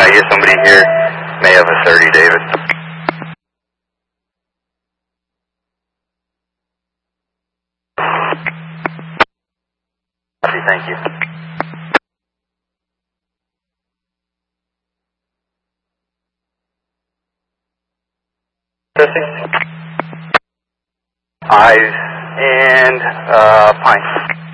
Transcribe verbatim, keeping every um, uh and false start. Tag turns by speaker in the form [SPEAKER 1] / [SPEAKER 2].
[SPEAKER 1] I hear somebody here may have a thirty, David. Thank you. Testing. Eyes and uh, pine.